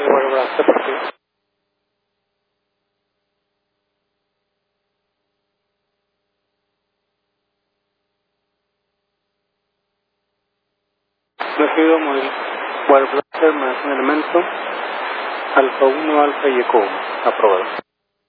Blaster partido. Recibido móvil Blaster más un elemento Alfa 1, Alfa y Eco 1. Aprobado.